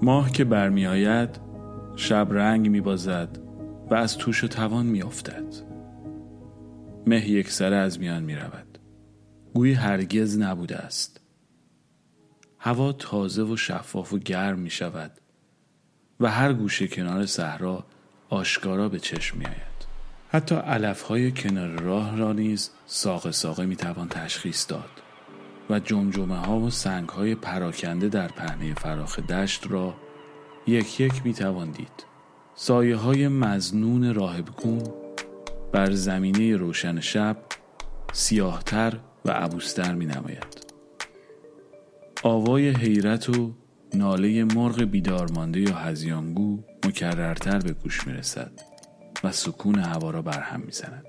ماه که برمی آید شب رنگ می بازد و از توش و توان می افتد. مه یک سره از میان می رود. گویی هرگز نبوده است. هوا تازه و شفاف و گرم می شود و هر گوشه کنار صحرا آشکارا به چشم می آید. حتی علفهای کنار راه را نیز ساقه ساقه می توان تشخیص داد و جمجمه ها و سنگ های پراکنده در پهنه فراخ دشت را یک یک می توان دید. سایه های مظنون راهبگون بر زمینه روشن شب سیاهتر و عبوس‌تر می نماید. آوای حیرت و ناله مرغ بیدارمانده یا هذیانگو مکررتر به گوش می رسد و سکون هوا را برهم می زند.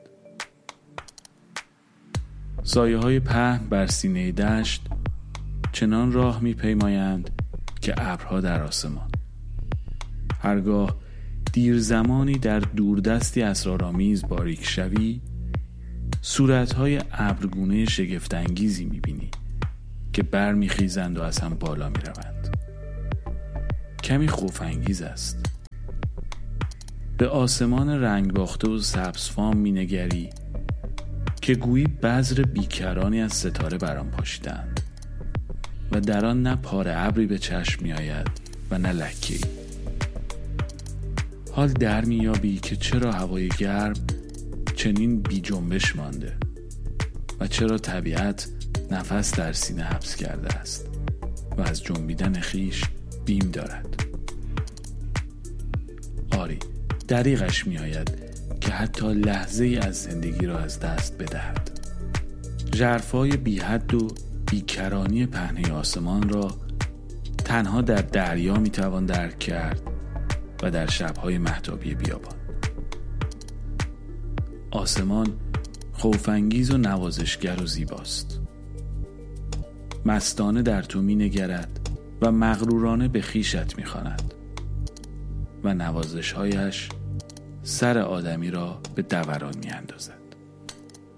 سایه های پهن بر سینه دشت چنان راه می پیمایند که ابرها در آسمان. هرگاه دیر زمانی در دوردستی اسرارآمیز باریک شوی، صورتهای ابرگونه شگفت‌انگیزی می بینی که بر می خیزند و از هم بالا می روند. کمی خوف‌انگیز است. به آسمان رنگ باخته و سبزفام می نگری که گویی بذر بیکرانی از ستاره بر آن پاشیدند و در آن نه پاره ابری به چشم می آید و نه لکه‌ای. حال در می یابی که چرا هوای گرم چنین بی جنبش مانده و چرا طبیعت نفس در سینه حبس کرده است و از جنبیدن خیش بیم دارد. آری، دریغش می آید که حتی لحظه ای از زندگی را از دست بدهد. ژرفای بی حد و بیکرانی پهنه آسمان را تنها در دریا می توان درک کرد و در شبهای مهتابی بیابان. آسمان خوف‌انگیز و نوازشگر و زیباست. مستانه در تو می نگرد و مغرورانه به خویشت می خواند و نوازش‌هایش سر آدمی را به دوران می اندازد.